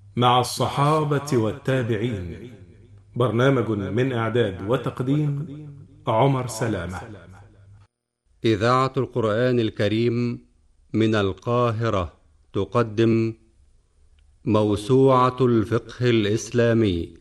مع الصحابة والتابعين. برنامج من إعداد وتقديم عمر سلامة. إذاعة القرآن الكريم من القاهرة تقدم موسوعة الفقه الإسلامي.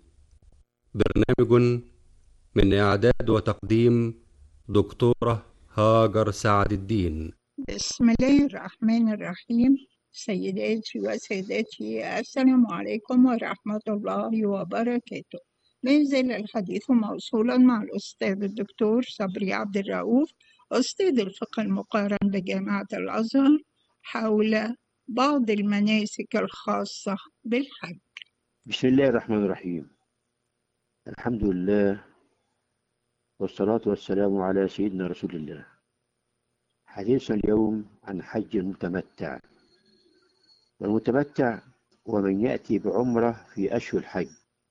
برنامج من إعداد وتقديم دكتورة هاجر سعد الدين. بسم الله الرحمن الرحيم. سيداتي وسادتي، السلام عليكم ورحمة الله وبركاته. ما يزال الحديث موصولا مع الأستاذ الدكتور صبري عبد الرؤوف، أستاذ الفقه المقارن بجامعة الأزهر، حول بعض المناسك الخاصة بالحج. بسم الله الرحمن الرحيم. الحمد لله والصلاة والسلام على سيدنا رسول الله. حديثنا اليوم عن حج المتمتع. والمتمتع هو من يأتي بعمرة في أشهر الحج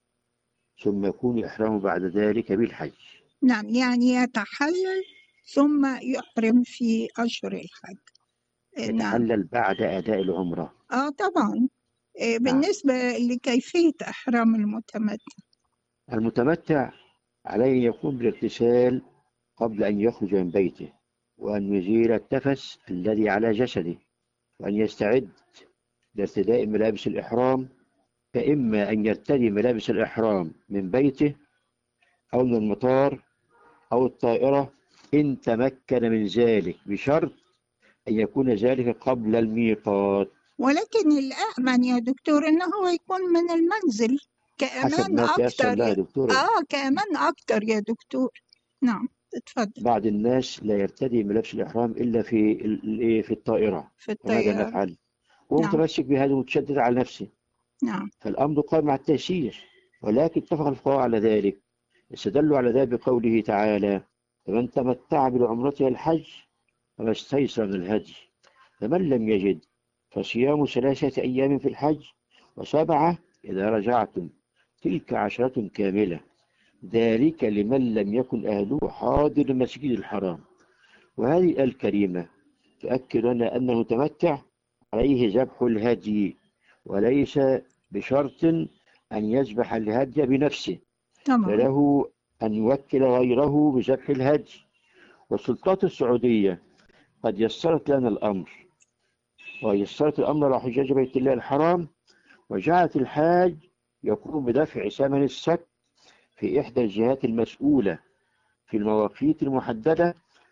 ثم يكون إحرامه بعد ذلك بالحج. نعم، يعني يتحلل ثم يحرم في أشهر الحج. نعم. يتحلل بعد أداء العمرة. طبعا. بالنسبة لكيفية إحرام المتمتع، المتمتع عليه أن يقوم بالاغتسال قبل أن يخرج من بيته، وأن يزيل التفس الذي على جسده، وأن يستعد لارتداء ملابس الإحرام، فإما أن يرتدي ملابس الإحرام من بيته أو من المطار أو الطائرة إن تمكن من ذلك، بشرط أن يكون ذلك قبل الميقات. ولكن الأأمن يا دكتور إنه هو يكون من المنزل حسب كأمان ما تيسر أكتر لها يا دكتورة. كأمان أكتر يا دكتور. نعم، اتفضل. بعض الناس لا يرتدي ملابس الإحرام إلا في الطائرة، في وماذا الطيارة. نفعل؟ هو نعم. متمسك بهذا ومتشدد على نفسه، نعم. فالأمر قائم مع التيسير. ولكن اتفق الفقهاء على ذلك، استدلوا على ذلك بقوله تعالى: فمن تمتع بالعمرة إلى الحج فما استيسر من الهدي، فمن لم يجد فصيام 3 أيام في الحج وسبعة إذا رجعتم، تلك 10 كاملة، ذلك لمن لم يكن أهله حاضر المسجد الحرام. وهذه الآية الكريمة تؤكد لنا أن المتمتع عليه ذبح الهدي، وليس بشرط أن يذبح الهدي بنفسه، طبعا. فله أن يوكل غيره بذبح الهدي. والسلطات السعودية قد يسرت لنا الأمر، ويسرت الأمر على حجاج بيت الله الحرام، وجعلت الحاج يقوم بدفع ثمن السك في إحدى الجهات المسؤولة في المواقيت المحددة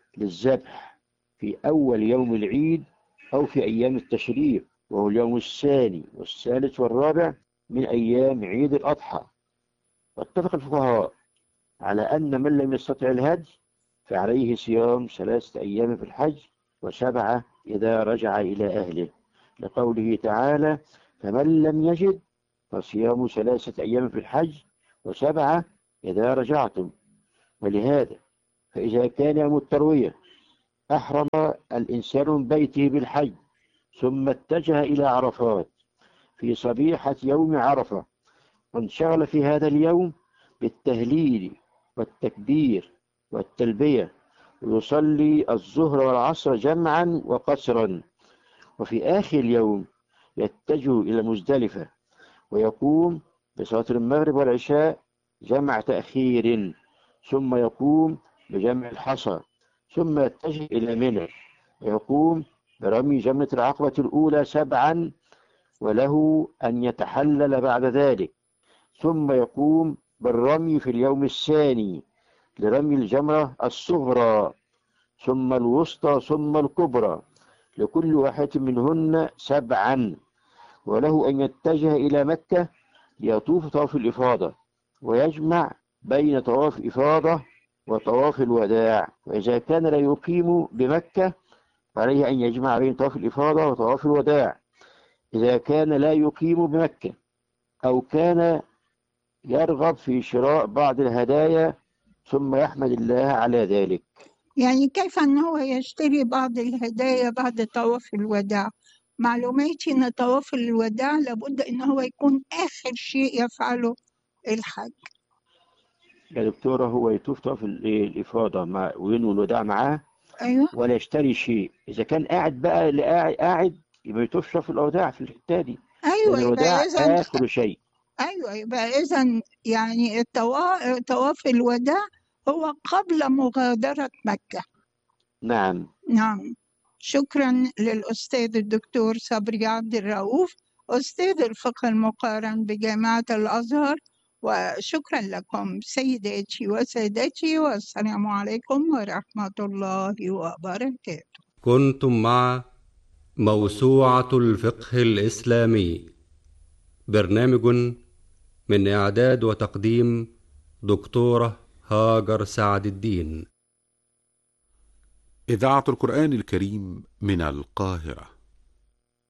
للذبح في أول يوم العيد أو في أيام التشريق، وهو اليوم الثاني والثالث والرابع من أيام عيد الأضحى. واتفق الفقهاء على أن من لم يستطع الهدي فعليه صيام 3 أيام في الحج وسبعة إذا رجع إلى أهله، لقوله تعالى: فمن لم يجد فصيام 3 أيام في الحج وسبعة إذا رجعتم. ولهذا فإذا كان يوم التروية أحرم الإنسان من بيته بالحج ثم اتجه إلى عرفات في صبيحة يوم عرفة، وانشغل في هذا اليوم بالتهليل والتكبير والتلبية، ويصلي الظهر والعصر جمعا وقصرا، وفي آخر اليوم يتجه إلى مزدلفة ويقوم بصلاة المغرب والعشاء جمع تأخير، ثم يقوم بجمع الحصى، ثم يتجه إلى منى ويقوم برمي جمرة العقبة الأولى سبعا، وله أن يتحلل بعد ذلك، ثم يقوم بالرمي في اليوم الثاني لرمي الجمرة الصغرى ثم الوسطى ثم الكبرى، لكل واحدة منهن سبعا، وله أن يتجه إلى مكة ليطوف طواف الإفاضة ويجمع بين طواف الإفاضة وطواف الوداع. وإذا كان لا يقيم بمكة فعليه أن يجمع بين طواف الإفاضة وطواف الوداع إذا كان لا يقيم بمكة، أو كان يرغب في شراء بعض الهدايا ثم يحمد الله على ذلك. يعني كيف أنه يشتري بعض الهدايا بعد طواف الوداع؟ معلوماتي أن طواف الوداع لابد أنه يكون آخر شيء يفعله الحج. يا دكتورة، هو يطوف طواف الإفاضة وينوي الوداع معاه أيوه. ولا يشتري شيء. إذا كان قاعد بقى اللي قاعد يبقى يطوف طواف الوداع في الحتة دي، أيوة، لأن يبقى الوداع إذا آخر شيء. أيوة يبقى إذا يعني طواف الوداع هو قبل مغادرة مكة. نعم. نعم. شكرا للأستاذ الدكتور صبري عبد الرؤوف، أستاذ الفقه المقارن بجامعة الأزهر، وشكرا لكم سيداتي وسادتي، والسلام عليكم ورحمة الله وبركاته. كنتم مع موسوعة الفقه الإسلامي، برنامج من إعداد وتقديم دكتورة هاجر سعد الدين. إذاعة القرآن الكريم من القاهرة.